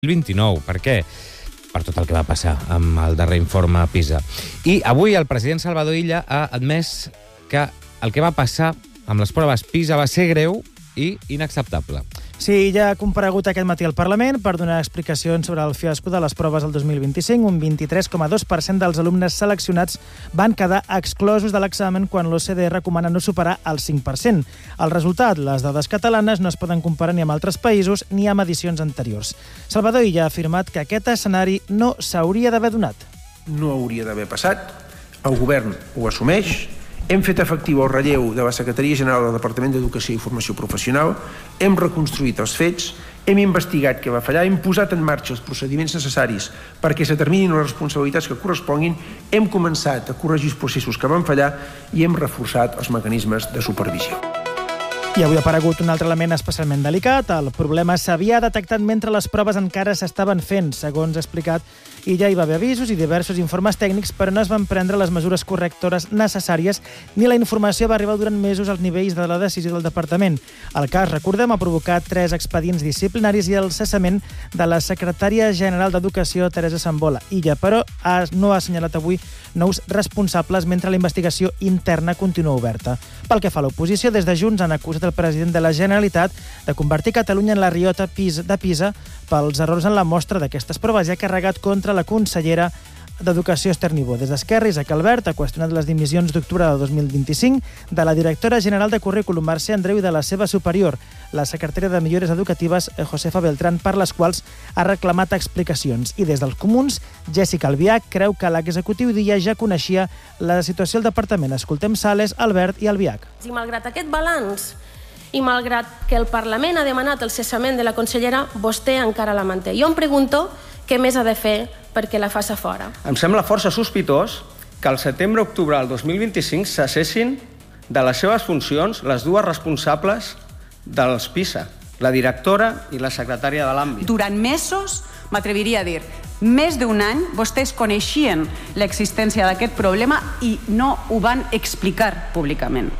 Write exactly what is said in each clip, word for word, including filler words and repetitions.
vint-i-nou. Per què? Per tot el que va passar amb el darrer informe PISA. I avui el president Salvador Illa ha admès que el que va passar amb les proves PISA va ser greu i inacceptable. Sí, ja ha comparegut aquest matí al Parlament per donar explicacions sobre el fiasco de les proves del dos mil vint-i-cinc. Un vint-i-tres coma dos per cent dels alumnes seleccionats van quedar exclosos de l'examen quan l'O C D E recomana no superar el cinc per cent. El resultat, les dades catalanes no es poden comparar ni amb altres països ni amb edicions anteriors. Salvador Illa ha afirmat que aquest escenari no s'hauria d'haver donat. No hauria d'haver passat, el govern ho assumeix. Hem fet efectiu el relleu de la Secretaria General del Departament d'Educació i Formació Professional, hem reconstruït els fets, hem investigat què va fallar, hem posat en marxa els procediments necessaris perquè es determinin les responsabilitats que corresponguin, hem començat a corregir els processos que van fallar i hem reforçat els mecanismes de supervisió. I avui ha aparegut un altre element especialment delicat. El problema s'havia detectat mentre les proves encara s'estaven fent. Segons ha explicat, i ja hi va haver avisos i diversos informes tècnics, però no es van prendre les mesures correctores necessàries ni la informació va arribar durant mesos als nivells de la decisió del departament. El cas, recordem, ha provocat tres expedients disciplinaris i el cessament de la secretària general d'Educació, Teresa Sambola. Illa, però, no ha assenyalat avui nous responsables mentre la investigació interna continua oberta. Pel que fa a l'oposició, des de Junts han acusat el president de la Generalitat de convertir Catalunya en la riota de PISA pels errors en la mostra d'aquestes proves i ha carregat contra la consellera d'Educació Esther Niubó. Des d'Esquerra, Isaac Albert ha qüestionat les dimissions d'octubre de dos mil vint-i-cinc de la directora general de Currículum, Mercè Andreu, i de la seva superior, la secretària de Millores Educatives, Josefa Beltrán, per les quals ha reclamat explicacions. I des dels Comuns, Jessica Albiach creu que l'executiu d'Illa ja coneixia la situació al departament. Escoltem Sales, Albert i Albiach. I malgrat aquest balanç, i malgrat que el Parlament ha demanat el cessament de la consellera, vostè encara la manté. Jo em pregunto què més ha de fer perquè la faci fora. Em sembla força sospitós que al setembre-octubre del dos mil vint-i-cinc cessessin de les seves funcions les dues responsables dels PISA, la directora i la secretària de l'àmbit. Durant mesos, m'atreviria a dir, més d'un any, vostès coneixien l'existència d'aquest problema i no ho van explicar públicament.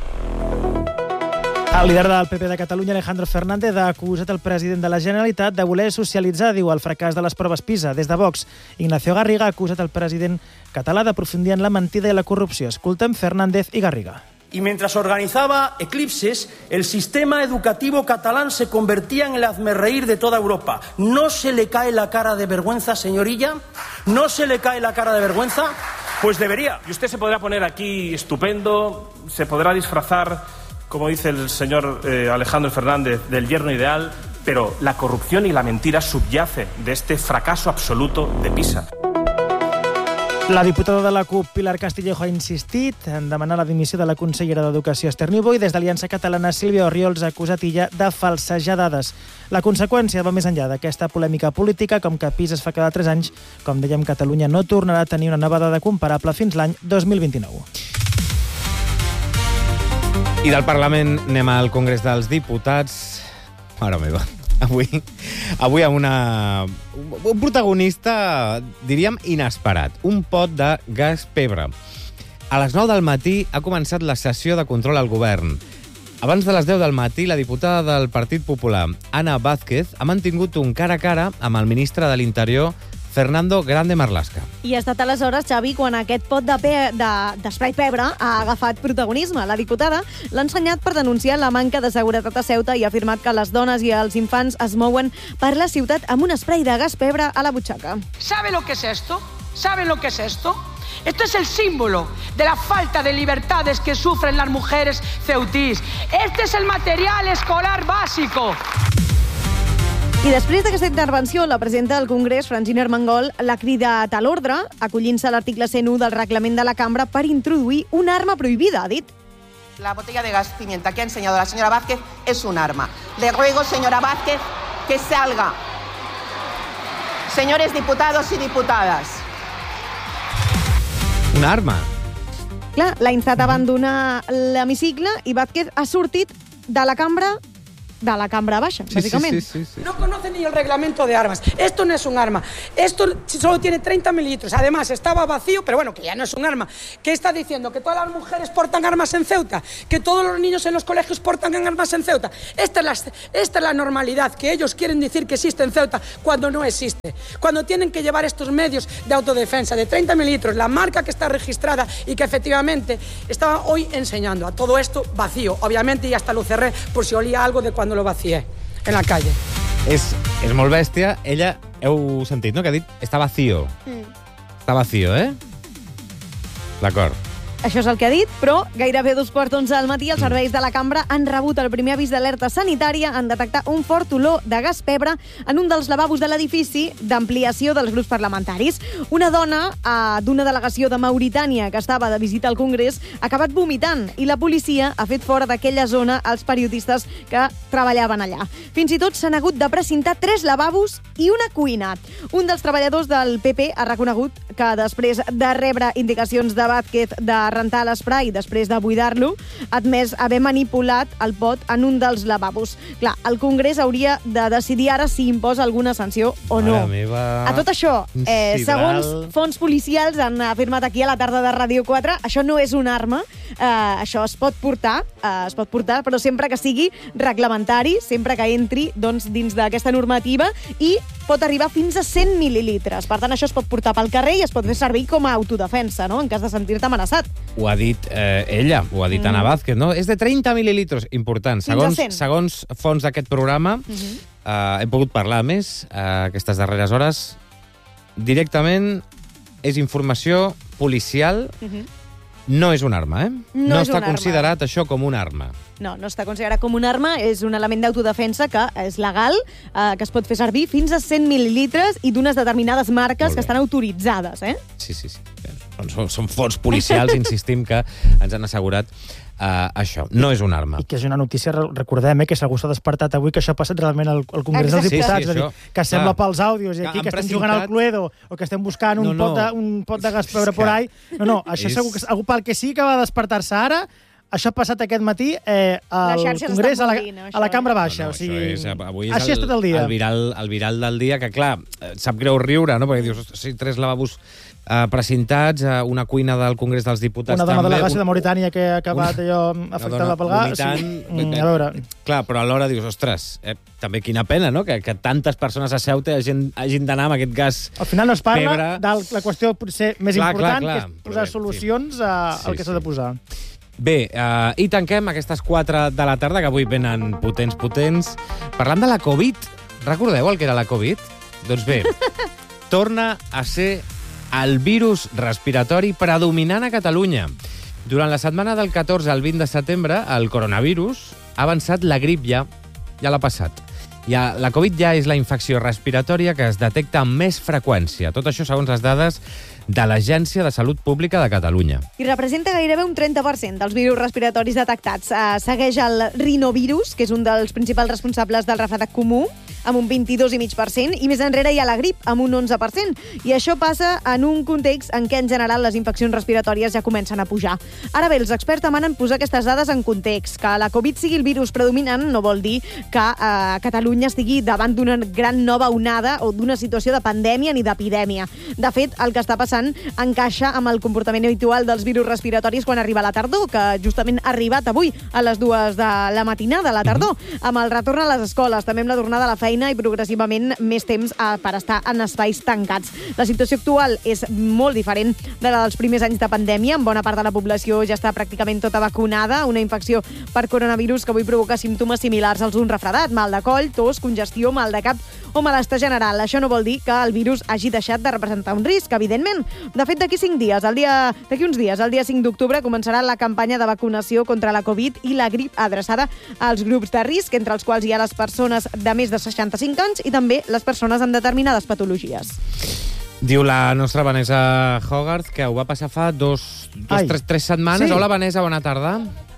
El líder del P P de Catalunya, Alejandro Fernández, ha acusat el president de la Generalitat de voler socialitzar, diu, el fracàs de les proves PISA. Des de Vox, Ignacio Garriga ha acusat el president català d'aprofundir en la mentida i la corrupció. Escoltem Fernández i Garriga. Y mientras organizaba eclipses, el sistema educativo catalán se convertía en el hazmerreír de toda Europa. ¿No se le cae la cara de vergüenza, señorilla? ¿No se le cae la cara de vergüenza? Pues debería. Y usted se podrá poner aquí estupendo, se podrá disfrazar, como dice el señor eh, Alejandro Fernández, del yerno ideal, pero la corrupción y la mentira subyace de este fracaso absoluto de PISA. La diputada de la CUP, Pilar Castillejo, ha insistit en demanar la dimissió de la consellera d'Educació, Esther Niubó, i des d'Aliança Catalana, Sílvia Orriols ha acusat Illa de falsejar dades. La conseqüència va més enllà d'aquesta polèmica política, com que PISA es fa cada tres anys. Com dèiem, Catalunya no tornarà a tenir una nova dada comparable fins l'any dos mil vint-i-nou. I del Parlament anem al Congrés dels Diputats. Mare meva. Avui, avui amb una, un protagonista, diríem, inesperat. Un pot de gas pebre. A les nou del matí ha començat la sessió de control al govern. Abans de les deu del matí, la diputada del Partit Popular, Ana Vázquez, ha mantingut un cara a cara amb el ministre de l'Interior, Fernando Grande Marlaska. I ha estat aleshores, Xavi, quan aquest pot de pe de, d'esprai pebre ha agafat protagonisme. La diputada l'ha ensenyat per denunciar la manca de seguretat a Ceuta i ha afirmat que les dones i els infants es mouen per la ciutat amb un esprai de gas pebre a la butxaca. ¿Sabe lo que es esto? ¿Saben lo que es esto? Esto es el símbolo de la falta de libertades que sufren las mujeres ceutís. Este es el material escolar básico. I després d'aquesta intervenció, la presidenta del Congrés, Francina Armengol, l'ha cridat a l'ordre, acollint-se a l'article cent u del reglament de la cambra per introduir una arma prohibida, ha dit. La botella de gas pimienta que ha enseñado la señora Vázquez es un arma. Le ruego, señora Vázquez, que salga. Señores diputados y diputadas. Una arma? Clar, l'ha instat a abandonar l'hemicicle i Vázquez ha sortit de la cambra de la cambra baixa, sí, bàsicament. Sí, sí, sí, sí. No conocen ni el reglamento de armas. Esto no es un arma. Esto solo tiene treinta mililitros. Además, estaba vacío, pero bueno, que ya no es un arma. ¿Qué está diciendo? ¿Que todas las mujeres portan armas en Ceuta? ¿Que todos los niños en los colegios portan armas en Ceuta? Esta es la, esta es la normalidad que ellos quieren decir que existe en Ceuta cuando no existe. Cuando tienen que llevar estos medios de autodefensa de treinta mililitros, la marca que está registrada y que efectivamente estaba hoy enseñando a todo esto vacío. Obviamente, y hasta lo cerré por si olía algo de cuando lo vacié en la calle. És, és molt bèstia. Ella, heu sentit, no?, que ha dit està vacío. Mm. Està vacío, eh? D'acord. Això és el que ha dit, però gairebé dos quarts d'onze del matí els serveis de la cambra han rebut el primer avís d'alerta sanitària en detectar un fort olor de gas pebre en un dels lavabos de l'edifici d'ampliació dels grups parlamentaris. Una dona eh, d'una delegació de Mauritània que estava de visita al Congrés ha acabat vomitant i la policia ha fet fora d'aquella zona els periodistes que treballaven allà. Fins i tot s'han hagut de precintar tres lavabos i una cuina. Un dels treballadors del P P ha reconegut que després de rebre indicacions de Vázquez de rentar l'esprai després de buidar-lo, ha admès haver manipulat el pot en un dels lavabos. Clar, el Congrés hauria de decidir ara si imposa alguna sanció o no. Mare meva... A tot això, eh, segons fons policials han afirmat aquí a la tarda de Ràdio quatre, això no és una arma, eh, això es pot portar, eh, es pot portar, però sempre que sigui reglamentari, sempre que entri doncs, dins d'aquesta normativa i pot arribar fins a cent mil·lilitres. Per tant, això es pot portar pel carrer i es pot fer servir com a autodefensa, no?, en cas de sentir-te amenaçat. Ho ha dit eh, ella, ho ha dit mm. Ana Vázquez, no? És de trenta mil·lilitres, important. Segons, segons fons d'aquest programa, mm-hmm. eh, hem pogut parlar més eh, aquestes darreres hores. Directament és informació policial, mm-hmm. no és una arma, eh? No, no és està una considerat arma. això com una arma. No, no està considerat com una arma, és un element d'autodefensa que és legal, eh, que es pot fer servir fins a cent mil·lilitres i d'unes determinades marques que estan autoritzades, eh? Sí, sí, sí. Són, són fons policials, insistim, que ens han assegurat uh, això. No és una arma. I que és una notícia, recordem, eh, que si algú s'ha despertat avui, que això ha passat realment al, al Congrés dels Diputats, sí, sí, dir, que sembla pels àudios, i aquí que estem jugant al Cluedo, o que estem buscant un, no, no. Pot, de, un pot de gas pebre por ahí. No, no, això és... segur que algú pel que sí que va despertar-se ara. Això ha passat aquest matí eh, al Congrés, a la, a la Cambra Baixa. No, no, o sigui, és, avui és així el, ha estat el dia. El viral, el viral del dia, que clar, sap greu riure, no? Perquè dius, sí, tres lavabos uh, precintats, uh, una cuina del Congrés dels Diputats una dona també. Una delegació un... de Mauritània que ha acabat una, allò afectada pel gas. Vomitant, sí. a veure. Clar, però alhora dius, ostres, eh, també quina pena, no?, que, que tantes persones a Ceuta hagin, hagin d'anar amb aquest gas Al final no es parla pebre. de la qüestió potser més clar, important, clar, clar. que és posar però, solucions sí. al sí, que s'ha sí. de posar. Bé, uh, i tanquem aquestes quatre de la tarda, que avui venen potents, potents. Parlant de la Covid, recordeu el que era la Covid? Doncs bé, torna a ser el virus respiratori predominant a Catalunya. Durant la setmana del catorze al vint de setembre, el coronavirus ha avançat la grip ja, ja l'ha passat. Ja, la Covid ja és la infecció respiratòria que es detecta amb més freqüència. Tot això segons les dades de l'Agència de Salut Pública de Catalunya. I representa gairebé un trenta per cent dels virus respiratoris detectats. Uh, segueix el rinovirus, que és un dels principals responsables del refredat comú, amb un vint-i-dos coma cinc per cent, i més enrere hi ha la grip, amb un onze per cent. I això passa en un context en què, en general, les infeccions respiratòries ja comencen a pujar. Ara bé, els experts demanen posar aquestes dades en context. Que la Covid sigui el virus predominant no vol dir que uh, Catalunya estigui davant d'una gran nova onada o d'una situació de pandèmia ni d'epidèmia. De fet, el que està passant encaixa amb el comportament habitual dels virus respiratoris quan arriba la tardor, que justament ha arribat avui a les dues de la matinada, a la tardor, mm-hmm. amb el retorn a les escoles, també amb la tornada a la feina i progressivament més temps eh, per estar en espais tancats. La situació actual és molt diferent de la dels primers anys de pandèmia. En bona part de la població ja està pràcticament tota vacunada. Una infecció per coronavirus que avui provoca símptomes similars als d'un refredat, mal de coll, tos, congestió, mal de cap o malestar general. Això no vol dir que el virus hagi deixat de representar un risc, evidentment. De fet, d'aquí cinc dies, el dia, d'aquí uns dies, el dia cinc d'octubre, començarà la campanya de vacunació contra la Covid i la grip adreçada als grups de risc, entre els quals hi ha les persones de més de seixanta-cinc anys i també les persones amb determinades patologies. Diu la nostra Vanessa Hogarth que ho va passar fa dos, dos tres, tres setmanes. Sí. Hola, Vanessa, bona tarda.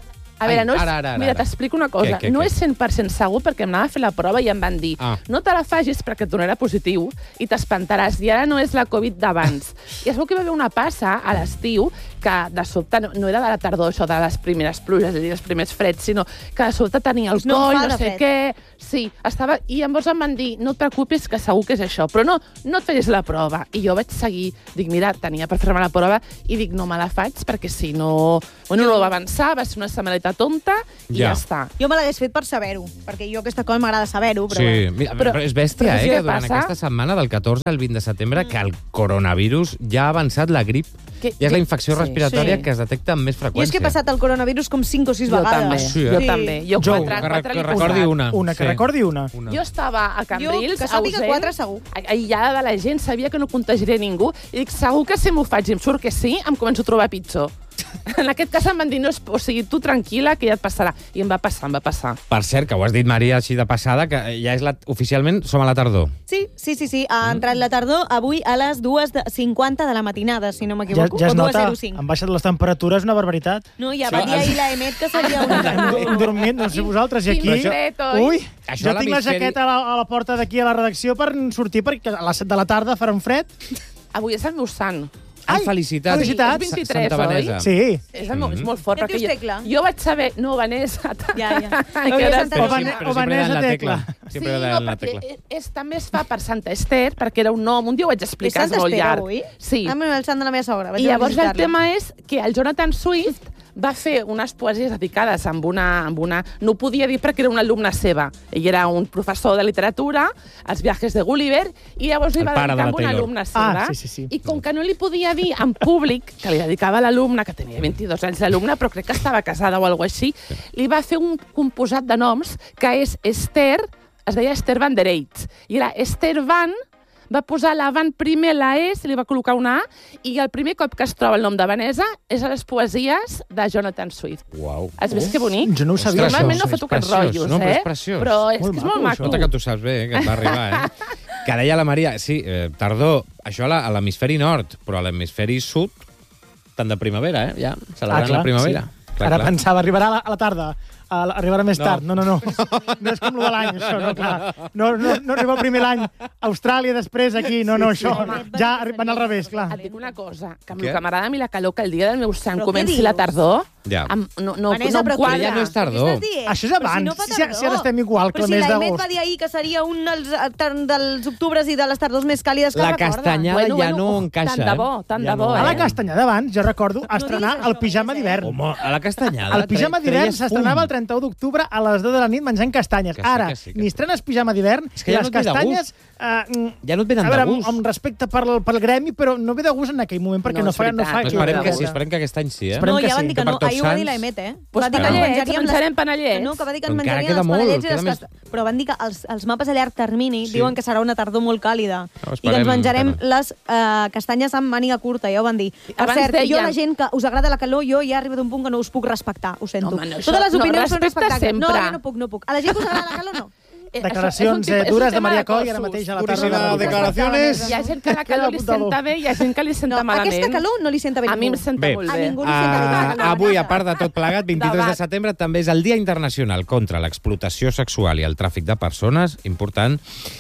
A veure, no és... Ara, ara, ara. Mira, t'explico una cosa. Què, què, no què? és cent per cent segur perquè em anava a fer la prova i em van dir Ah. no te la facis perquè et donarà positiu i t'espantaràs. I ara no és la Covid d'abans. I es veu que hi va haver una passa a l'estiu que de sobte no, no era de la tardor, això de les primeres pluges i els primers freds, sinó que de sobte tenia el No coll, fa no de sé fred. què... Sí, estava... I llavors em van dir, no et preocupis, que segur que és això, però no, no et facis la prova. I jo vaig seguir, dic, mira, tenia per fer-me la prova, i dic, no me la faig, perquè si no... Bueno, no va avançar, va ser una setmaneta tonta, i ja, Ja. ja està. Jo me l'hagués fet per saber-ho, perquè jo aquesta cosa m'agrada saber-ho, però Sí, bueno. mira, però, però és bèstia, però eh, sí que que durant passa. aquesta setmana, del catorze al vint de setembre, que el coronavirus ja ha avançat la grip. Que- Ja és la que- infecció sí, respiratòria sí. que es detecta amb més Jo és freqüència. que he passat el coronavirus com cinc o sis Jo vegades. també, Sí, eh? jo Sí. també. Jo Jo, quatre, que, quatre que li he recordi posat. una. Una, que Sí. recordi una. Una. Jo estava a Cambrils, Jo, que sàpiga a Usell, quatre segur. aïllada de la gent, sabia que no contagiaré ningú, i dic, segur que si m'ho faig i em surt que sí, em començo a trobar pitjor. En aquest cas em van dir, no, o sigui, tu tranquil·la, que ja et passarà. I em va passar, em va passar. Per cert, que ho has dit, Maria, així de passada, que ja és la... oficialment som a la tardor. Sí, sí, sí, sí. Ha entrat la tardor avui a les dues cinquanta de la matinada, si no Ja, m'equivoco. ja es o nota, dues zero cinc. han baixat les temperatures, una barbaritat. No, ja Això va dir es- ahir la Emet que seria una Hem, tardor. hem dormit, no sé vosaltres, i aquí... Quin fred, oi? Ui, Això a jo tinc la l'hemisferi- jaqueta a la, a la porta d'aquí a la redacció per sortir, perquè a les set de la tarda farà un fred. Avui és el meu sant. Ai, Ai, felicitats. felicitats. És vint-i-tres, Santa Vanessa. oi? Sí. És, el meu, és molt fort. Què et dius, perquè Tecla? Jo, jo vaig saber... No, Vanessa. Ja, ja. Ai, No, que jo ara Santa sí. O, Van Vanessa. Però o sempre Vanessa dan la Tecla. tecla. Sí, Sempre no, dan la perquè tecla. és, és, també es fa per Santa Esther, perquè era un nom, un dia ho vaig És explicar, Sant és molt Esther llarg. avui? Sí. Ah, mira, el sant de la meva sogra. Vaig I a llavors el visitar-la. tema és que el Jonathan Swift va fer unes poesies dedicades amb una, amb una... No ho podia dir perquè era una alumna seva. Ell era un professor de literatura, els viatges de Gulliver, i llavors li El va pare de dedicar la amb una Taylor. alumna seva. Ah, sí, sí, sí. I com que no li podia dir en públic que li dedicava a l'alumna, que tenia vint-i-dos anys d'alumna, però crec que estava casada o alguna així, li va fer un composat de noms que és Esther, es deia Esther Van der Eitz, i era Esther Van, va posar la Van primer la E, se li va col·locar una A, i el primer cop que es troba el nom de Vanessa és a les poesies de Jonathan Swift. Uau. Has vist que bonic? Jo no ho sabia. Ostres, Normalment no és foto aquests preciós, rotllos, no? Però eh? és preciós. Però és Molt que és maco, molt maco. Escolta, que tu saps bé, eh, que et va arribar, eh? Que deia la Maria, sí, eh, tardor, això a la- a l'hemisferi nord, però a l'hemisferi sud, tant de primavera, eh? Ja, celebrant la primavera. Sí. Ara pensava, arribarà a la, a la tarda, a la, arribarà més No. tard. No, no, no. No és com lo de l'any, això, no, clar. No, no, no arriba el primer l'any a Austràlia, després aquí. No, no, això ja arri- van al revés, clar. Et dic una cosa, que amb Què? el que m'agrada a mi la calor, que el dia del meu sant Però què comenci dius? la tardor, Ja. amb, no, no, Vanessa, no però em que quadra. ja no és tardor. Què estàs dient? Això és Però abans, no fa si- si ara tardor. estem igual que Però el si mes la Emet d'agost. va dir ahir que seria un dels, eh, tant dels octubres i de les tardors més càlides que La recorda. castanyada ja no encaixa, Tant de eh? bo, tant Ja de bo, no. A la eh? castanyada abans, jo recordo No estrenar diguis el això, pijama Vanessa, eh? d'hivern. Home, a la castanyada... El pijama tre- d'hivern treies s'estrenava fum. el trenta-u d'octubre a les deu de la nit menjant castanyes. Que sí, Ara, que sí, que ni sí. estrenes pijama d'hivern, És que i ja les no et ve de castanyes... Eh, Ja no et venen a de veure, gust. amb, amb respecte pel, pel gremi, però no ve de gust en aquell moment, perquè No, no, és fa, no veritat. fa... No, Aquí esperem no que ve sí, de esperem que aquest any sí, eh? Esperem No, que ja van sí. dir que Que per no. Tots Ahir ho va dir Sants- la Emet, eh? Pues va dir que panellets, ens menjaríem menjarem panellets. No, que va dir que Però ens encara menjaríem queda els molt, panellets i queda les més- cast... Però van dir que els, els mapes a llarg termini Sí. diuen que serà una tardor molt càlida No, i que esperem ens menjarem que no. les eh, castanyes amb màniga curta, ja ho van dir. Per Abans cert, jo deien- la gent que us agrada la calor, jo ja arribo d'un punt que no us puc respectar, ho sento. Home, no, això- Totes les no, opinions són respecta respectables. No, sempre. jo no puc, no puc. A la gent que us agrada la calor, no. Eh, Declaracions això és un eh, tip- és un dures de tema Maria Coll, ara cossos. mateix a la Duríssima tarda. declaraciones. Hi ha gent que la calor li Queda senta bé i hi ha gent que li senta No, malament. aquesta calor no li senta bé A mi em ningú. senta Bé, molt A bé. ningú li senta bé la Uh, calor. avui, a part de tot plegat, vint-i-tres de Debat. setembre, també és el Dia Internacional contra l'explotació sexual i el tràfic de persones, important.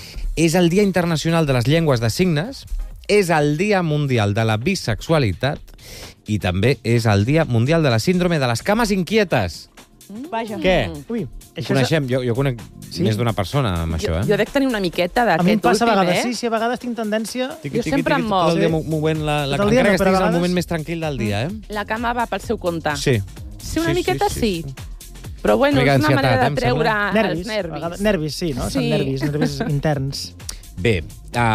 És el Dia Internacional de les Llengües de Signes, és el Dia Mundial de la Bisexualitat i també és el Dia Mundial de la Síndrome de les Cames Inquietes. Vaja. Què? Ui, Ho això és... coneixem? Jo, jo conec Sí? més d'una persona amb això, Jo, eh? jo dec tenir una miqueta A mi em d'aquest passa a últim, vegades, eh? sí, sí, a vegades tinc tendència... Tiqui, jo sempre em tiqui, moc. Tot el dia Sí. mo- movent la, la Tot el dia encara no, que però a estiguis al vegades- moment més tranquil del dia, eh? La cama va pel seu compte. Sí. Sí, una Sí, miqueta sí, sí. sí, Però bueno, Una mica és una d'ansietat, manera eh, de em treure sembla. Nervis, els a nervis. vegades- nervis, sí, no? Són Sí. nervis, nervis interns. Bé,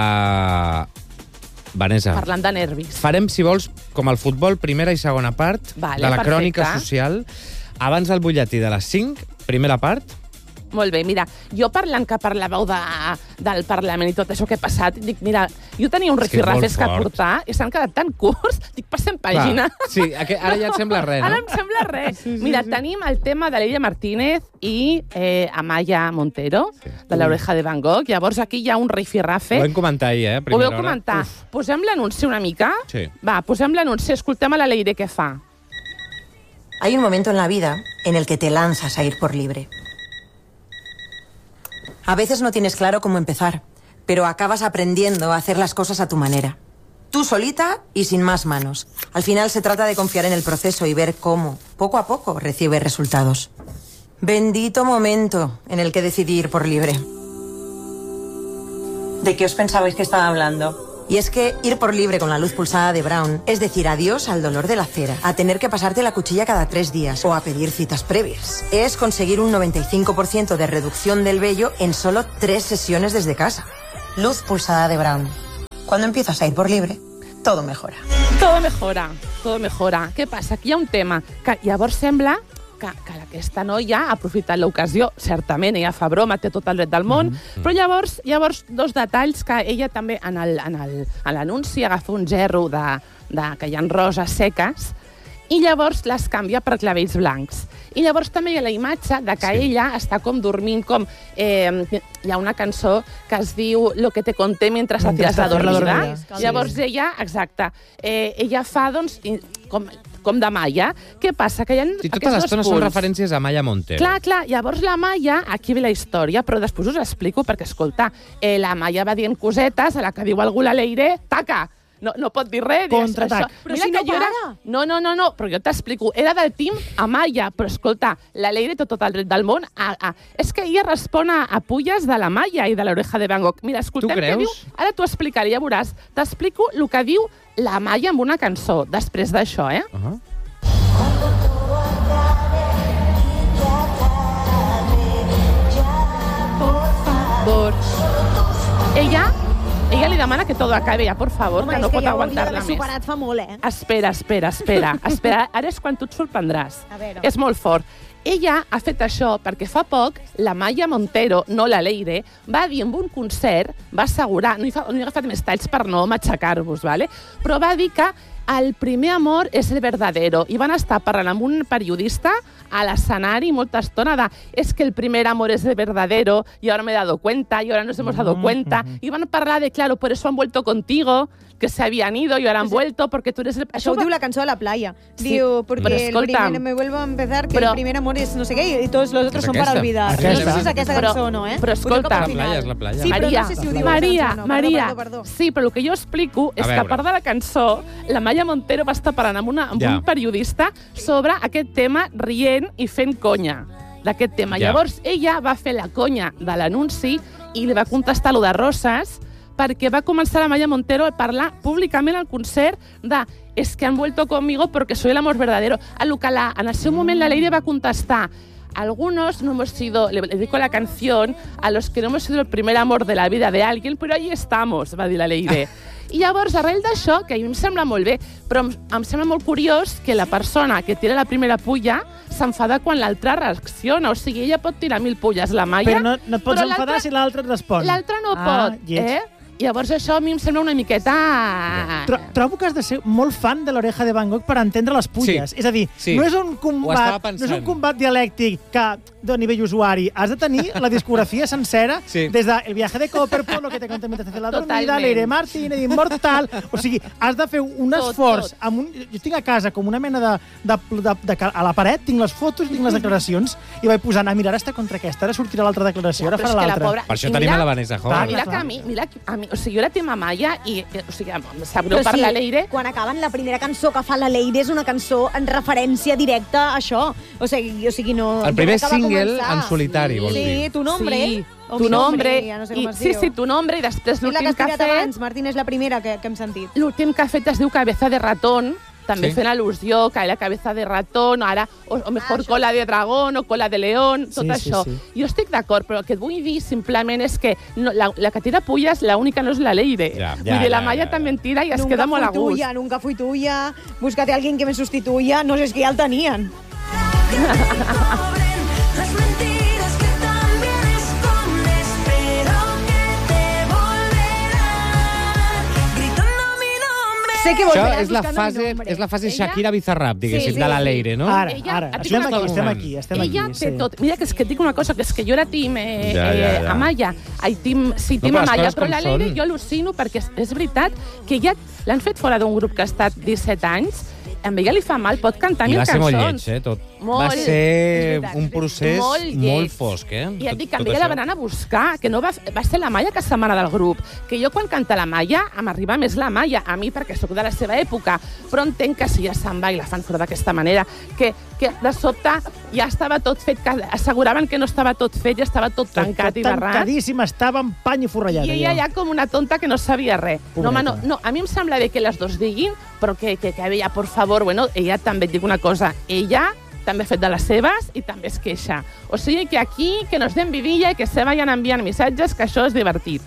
uh, Vanessa, Parlant de nervis. farem, si vols, com el futbol, primera i segona part Vale, de la perfecte. crònica social. Abans del butlletí de les cinc, primera part. Molt bé, mira, jo parlant que parlàveu de, del Parlament i tot això que ha passat, dic, mira, jo tenia uns És que és rifirrafes molt que fort. portar i s'han quedat tan curts, dic, passem pàgina. Clar, sí, aqu- ara ja et sembla res, Ara no? em sembla res. Sí, sí, mira, sí. tenim el tema de l'Illa Martínez i eh, Amaya Montero, sí. de l'Oreja de Van Gogh. Llavors aquí hi ha un rifirrafe. Ho vam comentar ahir, eh? a Ho primera veu hora. comentar. Uf. Posem l'anunci una mica? Sí. Va, posem l'anunci, escoltem a la Leire què fa. Hay un momento en la vida en el que te lanzas a ir por libre. A veces no tienes claro cómo empezar, pero acabas aprendiendo a hacer las cosas a tu manera. Tú solita y sin más manos. Al final se trata de confiar en el proceso y ver cómo, poco a poco, recibes resultados. Bendito momento en el que decidí ir por libre. ¿De qué os pensabais que estaba hablando? Y es que ir por libre con la luz pulsada de Braun es decir adiós al dolor de la cera, a tener que pasarte la cuchilla cada tres días o a pedir citas previas. Es conseguir un noventa y cinco por ciento de reducción del vello en solo tres sesiones desde casa. Luz pulsada de Braun. Cuando empiezas a ir por libre, todo mejora. Todo mejora, todo mejora. Què passa? Aquí hi ha un tema que llavors sembla que, que aquesta noia ha aprofitat l'ocasió, certament, ella fa broma, té tot el dret del món, mm-hmm. però llavors, llavors dos detalls que ella també en el, en el, en l'anunci agafa un gerro de, de, que hi ha roses seques i llavors les canvia per clavells blancs. I llavors també hi ha la imatge de que sí. ella està com dormint, com... Eh, hi ha una cançó que es diu Lo que te conté mientras hacías la dormida. Sí. Llavors ella, exacte, eh, ella fa, doncs, com... com de Maya. Què passa? Que hi ha sí, totes les estones són referències a Maya Montero. Clar, clar. Llavors la Maya, aquí ve la història, però després us explico perquè, escolta, eh, la Maya va dient cosetes, a la que diu algú la Leire, taca! No, no pot dir res. Contraatac. Però mira si no para. Era... No, no, no, no, però jo t'explico. Era del team Amaya, però escolta, la Leire té tot el dret del món. A, a... És que ella respon a, a pulles de la Maya i de l'Oreja de Van Gogh. Mira, escoltem què diu. Ara t'ho explicaré, ja veuràs. T'explico el que diu la Maya amb una cançó, després d'això, eh? Uh -huh. Por... Ella... Ella li demana que todo acabe ja, por favor, home, que no pot aguantar-la més. Home, és que ja ho hauria d'haver superat fa molt, eh? Espera, espera, espera. espera. Ara és quan tu et sorprendràs. És molt fort. Ella ha fet això perquè fa poc la Maya Montero, no la Leire, va dir en un concert, va assegurar, no he, fa, no he agafat més talls per no matxacar-vos, ¿vale? Però va dir que el primer amor és el verdadero. I van estar parlant amb un periodista a l'escenari molta estona de és que el primer amor és el verdadero y ahora me he dado cuenta y ahora nos hemos dado cuenta. Mm-hmm. I van parlar de, claro, por eso han vuelto contigo, que se habían ido y ahora han vuelto porque tú eres el... Això ho diu la cançó de la playa. Sí. Diu, porque el primer me vuelvo a empezar, que però, el primer amor es no sé què y todos los otros son para olvidar. Aquesta. No sé si és aquesta però, cançó o no, eh? Però escolta... La playa és la playa. Sí, Maria, però no sé si ho diu Maria, cançó, no. Maria, perdó, perdó, perdó. sí, però el que jo explico és que a part de la cançó, la Maya Montero va estar parlant amb, una, amb ja. un periodista sobre aquest tema rient i fent conya d'aquest tema. Ja. Llavors, ella va fer la conya de l'anunci i li va contestar lo de Roses perquè va començar la Maya Montero a parlar públicament al concert de és que han vuelto conmigo porque soy el amor verdadero. A lo que la, en el seu moment la Leire va contestar algunos no hemos sido, le dedico la canción a los que no hemos sido el primer amor de la vida de alguien, però ahí estamos, va dir la Leire. I llavors, arrel d'això, que a mi em sembla molt bé, però em, em sembla molt curiós que la persona que tira la primera pulla s'enfada quan l'altra reacciona. O sigui, ella pot tirar mil pulles, la Maya... Però no, no et pots enfadar si l'altre et respon. L'altre no ah, pot, eh? Llavors això a mi em sembla una miqueta... Tro trobo que has de ser molt fan de l'Oreja de Van Gogh per entendre les pulles. Sí. És a dir, sí. no, és un combat, no és un combat dialèctic que de nivell usuari. Has de tenir la discografia sencera sí. des de El viaje de Copperpole, Lo que te conté mientras haces la dormida, Leire Martínez, Immortal... O sigui, has de fer un tot, esforç. Tot. Amb un, jo tinc a casa com una mena de, de, de, de, de... A la paret tinc les fotos, tinc les declaracions i vaig posant, ah, mira, ara està contra aquesta, ara sortirà l'altra declaració, ara farà l'altra. Pobra... Per això tenim a la Vanessa Hall. Mira que a mi, mira, a mi, o sigui, jo la tinc a Maya i, o sigui, em sap greu per la Leire. Quan acaben la primera cançó que fa la Leire és una cançó en referència directa a això. O sigui, o sigui no... El primer single en solitari, vols dir. Sí, Tu nombre. Sí. Tu nombre, ja no sé com es diu. Sí, sí, Tu nombre, i després l'últim que ha fet... abans, Martín, és la primera que, que hem sentit. L'últim que ha fet es diu Cabeza de ratón, també sí. fent al·lusió que era cabeza de ratón, ara, o, o mejor ah, cola de dragón o cola de león, tot sí, això. Sí, sí. Jo estic d'acord, però el que et vull dir simplement és que no, la, la que tira pulles, l'única no és la Leire. Ja, ja, vull dir, la Maya ja, ja. també en tira i es nunca queda molt a gust. Tuya, nunca fui tuya, búscate a alguien que me sustituya, no sé, es que ja el tenien. Sé que això és la fase, és la fase Shakira Bizarrap, diguéssim, sí, sí, de la Leire, no? Ara, ara. Estem aquí, estem aquí, estem ella aquí. té tot. Mira, que és que et dic una cosa, que és que jo era team eh, ja, ja, ja. Amaya. Ai, team, sí, team no, Amaya, però la Leire jo al·lucino perquè és, és veritat que ja l'han fet fora d'un grup que ha estat disset anys a ella li fa mal, pot cantar I mil va ser cançons. molt lleig, eh, tot. Molt. Va ser un procés Molt molt, lleig. fosc, eh? I et Tot- dic que a tot mi això. la van anar a buscar, que no va, va ser la Maia que se'n va anar del grup. Que jo quan canta la Maia, m'arriba més la Maia, a mi perquè sóc de la seva època, però entenc que si ja se'n va i la fan fora d'aquesta manera, que, que de sobte ja estava tot fet, que asseguraven que no estava tot fet, ja estava tot tancat i barrat. Tancadíssima, estava amb pany i forrellat. I ella ja com una tonta que no sabia res. No, home, no, Pobreta. no, a mi em sembla bé que les dos diguin, però que, que, que ella, por favor, bueno, ella també et dic una cosa, ella també ha fet de les seves i també es queixa. O sigui que aquí, que nos den vidilla i que se vayan enviant missatges, que això és divertit.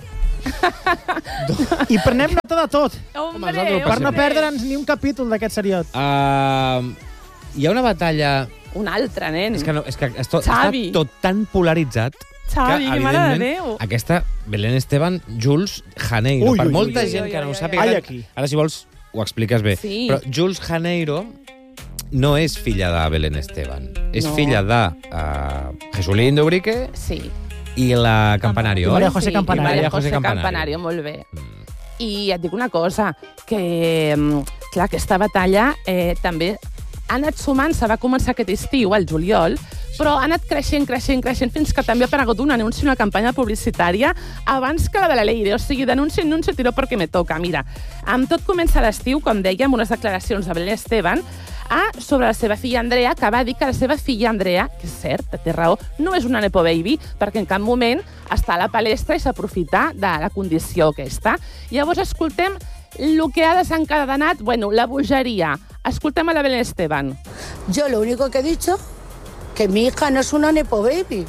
I prenem nota de tot. Hombre, per no perdre'ns ni un capítol d'aquest seriot. Uh, hi ha una batalla... Una altra, nen. És que, no, és que és tot, Xavi. està tot tan polaritzat Xavi, que, que mare de evidentment, Déu. aquesta Belén Esteban, Jules Janeiro. Ui, per ui, molta ui, gent ui, que no ui, ho ui, sàpiga, ai, ara, aquí. ara si vols ho expliques bé. Sí. Però Jules Janeiro no és filla de Belén Esteban. És No. filla de uh, Jesulín d'Ubrique Sí. i la Campanario. I María oi? José Sí, Campanario. i María María José José Campanario. Campanario, molt bé. I et dic una cosa, que, mm, clar, aquesta batalla eh, també ha anat sumant-se, va començar aquest estiu, al juliol, però ha anat creixent, creixent, creixent, fins que també ha aparegut un anunci, una campanya publicitària, abans que la de la Leire. O sigui, denunci, denunci, tiro perquè me toca. Mira, amb tot comença l'estiu, com dèiem, amb unes declaracions de Belén Esteban, a, sobre la seva filla Andrea, que va dir que la seva filla Andrea, que és cert, té raó, no és una nepo baby, perquè en cap moment està a la palestra i s'aprofita de la condició aquesta. Llavors escoltem el que ha desencadenat, bueno, la bogeria. Escoltem a la Belén Esteban. Yo lo único que he dicho, que mi hija no es una nepo baby.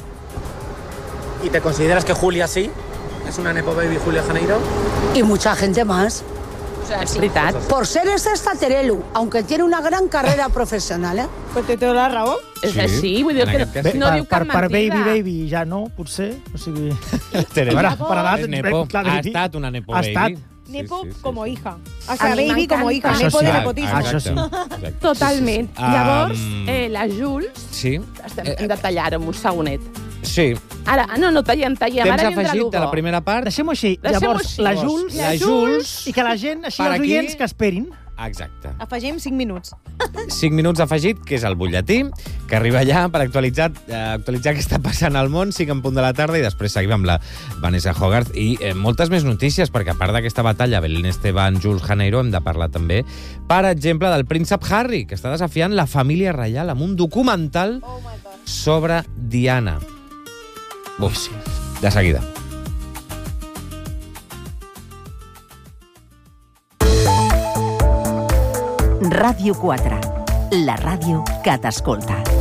¿Y te consideras que Julia sí? ¿Es una nepo baby Julia Janeiro? Y mucha gente más. O sea, és veritat. Por ser esta Terelu, aunque tiene una gran carrera profesional, ¿eh? Pues té tota la raó. És així, vull dir en que aquest cas Bé, sí. no per, diu cap per, per mentida. baby, baby, ja no, potser. O sigui... Teresa. A veure, per edat... És nepo. clar, Ha baby. estat una nepo Ha baby. estat. Nepo Sí, sí, sí, como sí. hija. O A sea, mi baby como hija. m'encanta. Nepo de Això sí. nepotisme. Això sí. Exacte. Totalment. Sí, sí, sí. Llavors, Um, eh, la Jules... Sí. Estem, Eh, hem de tallar amb un segonet. Sí. Ara, no, no, tallem, tallem. Temps Ara vindrà afegit l'Hugo. de la primera part. Deixem-ho així. Deixem-ho Llavors, així. la Jules, La Jules... i que la gent, així Per els aquí. oients, que esperin. Exacte. Afegim cinc minuts. cinc minuts afegit, que és el butlletí, que arriba allà per actualitzar, eh, actualitzar què està passant al món, cinc en punt de la tarda, i després seguim amb la Vanessa Hogarth. I eh, moltes més notícies, perquè a part d'aquesta batalla, Belén Esteban, Jules Janeiro, hem de parlar també, per exemple, del príncep Harry, que està desafiant la família reial amb un documental sobre Diana. Uf, sí. De seguida. Ràdio quatre, la ràdio que t'escolta.